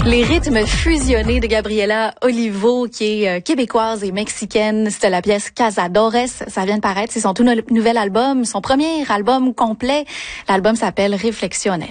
Les rythmes fusionnés de Gabriela Olivo, qui est québécoise et mexicaine. C'était la pièce Cazadores. Ça vient de paraître. C'est son tout nouvel album, son premier album complet. L'album s'appelle Reflexiones.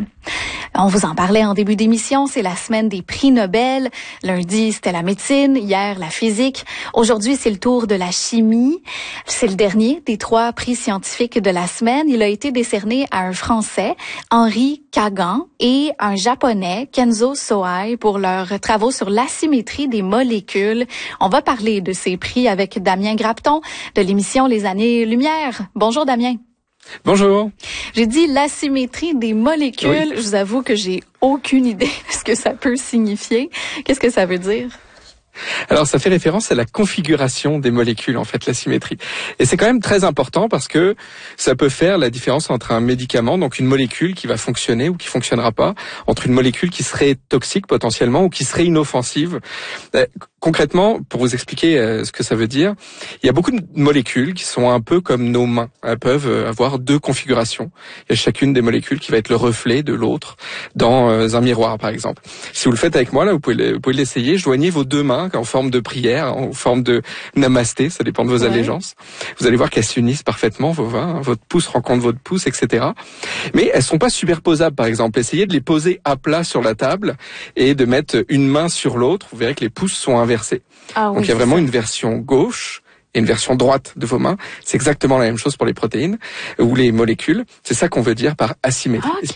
On vous en parlait en début d'émission. C'est la semaine des prix Nobel. Lundi, c'était la médecine. Hier, la physique. Aujourd'hui, c'est le tour de la chimie. C'est le dernier des 3 prix scientifiques de la semaine. Il a été décerné à un Français, Henri Kagan, et un Japonais, Kenzo Sohei, pour leurs travaux sur l'asymétrie des molécules. On va parler de ces prix avec Damien Grapton de l'émission Les Années-Lumière. Bonjour Damien. Bonjour. J'ai dit l'asymétrie des molécules. Oui. Je vous avoue que j'ai aucune idée de ce que ça peut signifier. Qu'est-ce que ça veut dire? Alors, ça fait référence à la configuration des molécules, en fait, la symétrie. Et c'est quand même très important parce que ça peut faire la différence entre un médicament, donc une molécule qui va fonctionner ou qui fonctionnera pas, entre une molécule qui serait toxique potentiellement ou qui serait inoffensive. Concrètement, pour vous expliquer ce que ça veut dire, il y a beaucoup de molécules qui sont un peu comme nos mains. Elles peuvent avoir 2 configurations. Il y a chacune des molécules qui va être le reflet de l'autre dans un miroir, par exemple. Si vous le faites avec moi, là, vous pouvez l'essayer. Joignez vos 2 mains en forme de prière, en forme de namasté, ça dépend de vos allégeances. Vous allez voir qu'elles s'unissent parfaitement, vos mains, votre pouce rencontre votre pouce, etc. Mais elles sont pas superposables, par exemple. Essayez de les poser à plat sur la table et de mettre une main sur l'autre. Vous verrez que les pouces sont inversés. Ah, oui, donc il y a vraiment une version gauche et une version droite de vos mains. C'est exactement la même chose pour les protéines ou les molécules. C'est ça qu'on veut dire par asymétrie. Okay.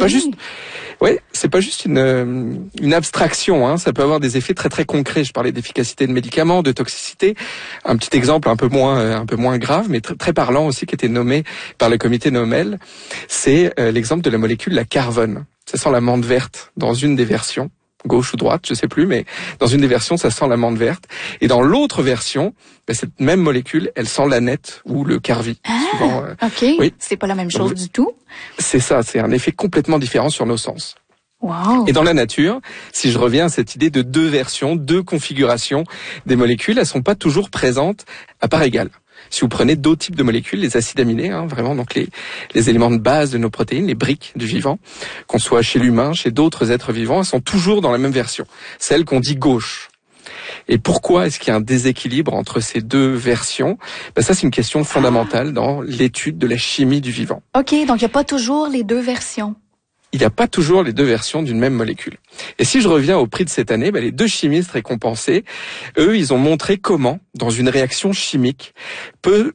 C'est pas juste une abstraction, hein. Ça peut avoir des effets très très concrets. Je parlais d'efficacité de médicaments, de toxicité. Un petit exemple un peu moins grave, mais très parlant aussi, qui était nommé par le comité Nobel, c'est l'exemple de la molécule la carvone. Ça sent la menthe verte dans une des versions. Gauche ou droite, je sais plus, mais dans une des versions, ça sent la menthe verte. Et dans l'autre version, cette même molécule, elle sent l'aneth ou le carvi. Ok. Oui. C'est pas la même chose du tout. C'est ça, c'est un effet complètement différent sur nos sens. Wow. Et dans la nature, si je reviens à cette idée de 2 versions, 2 configurations des molécules, elles sont pas toujours présentes à part égale. Si vous prenez d'autres types de molécules, les acides aminés, vraiment donc les éléments de base de nos protéines, les briques du vivant, qu'on soit chez l'humain, chez d'autres êtres vivants, elles sont toujours dans la même version, celle qu'on dit gauche. Et pourquoi est-ce qu'il y a un déséquilibre entre ces 2 versions? Ça, c'est une question fondamentale dans l'étude de la chimie du vivant. Ok, donc il n'y a pas toujours les 2 versions. Il n'y a pas toujours les 2 versions d'une même molécule. Et si je reviens au prix de cette année, les 2 chimistes récompensés, eux, ils ont montré comment, dans une réaction chimique, peut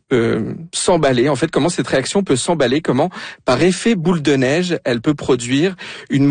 s'emballer, en fait, comment cette réaction peut s'emballer, comment, par effet boule de neige, elle peut produire une